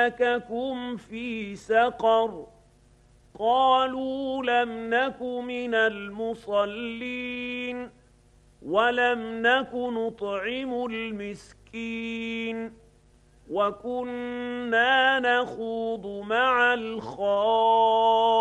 سَلَكَكُمْ فِي سَقَرَ قَالُوا لَمْ نَكُ مِنَ الْمُصَلِّينَ وَلَمْ نَكُ نُطْعِمُ الْمِسْكِينَ وَكُنَّا نَخُوضُ مَعَ الْخَائِضِينَ